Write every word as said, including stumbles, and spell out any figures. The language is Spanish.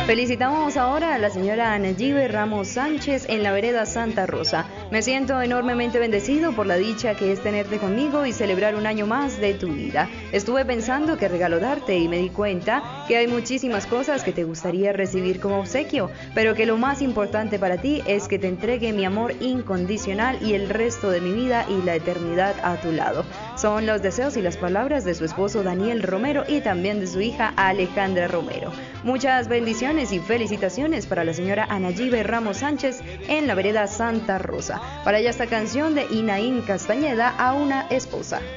Felicitamos ahora a la señora Anayibe Ramos Sánchez en la vereda Santa Rosa. Me siento enormemente bendecido por la dicha que es tenerte conmigo y celebrar un año más de tu vida. Estuve pensando qué regalo darte y me di cuenta que hay muchísimas cosas que te gustaría recibir como obsequio, pero que lo más importante para ti es que te entregue mi amor incondicional y el resto de mi vida y la eternidad a tu lado. Son los deseos y las palabras de su esposo Daniel Romero y también de su hija Alejandra Romero. Muchas bendiciones y felicitaciones para la señora Anayibe Ramos Sánchez en la vereda Santa Rosa. Para ella esta canción de Inaín Castañeda, A una esposa.